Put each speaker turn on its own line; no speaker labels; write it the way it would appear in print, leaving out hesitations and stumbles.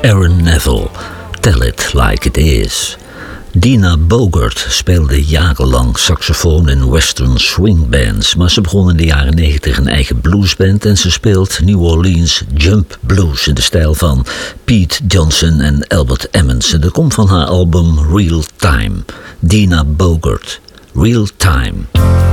Aaron Neville, Tell It Like It Is. Dina Bogert speelde jarenlang saxofoon in western swingbands, maar ze begon in de jaren 90 een eigen bluesband en ze speelt New Orleans jump blues in de stijl van Pete Johnson en Albert Emmons. En dat komt van haar album Real Time. Dina Bogert, Real Time.